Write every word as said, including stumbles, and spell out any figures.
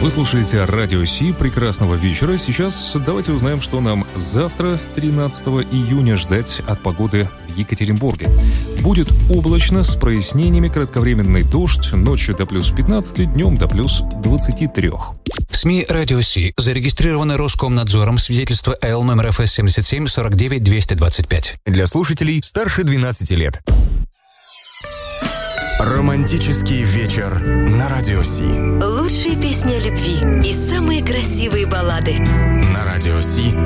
Вы слушаете Радио Си. Прекрасного вечера. Сейчас давайте узнаем, что нам завтра, тринадцатого июня, ждать от погоды в Екатеринбурге. Будет облачно, с прояснениями, кратковременный дождь, ночью до плюс пятнадцати, днем до плюс двадцати трёх. СМИ «Радио Си» зарегистрированы Роскомнадзором, свидетельство эл номер эф эс семьдесят семь сорок девять двести двадцать пять. Для слушателей старше двенадцати лет. Романтический вечер на Радио Си. Лучшие песни о любви и самые красивые баллады. На Радио Си.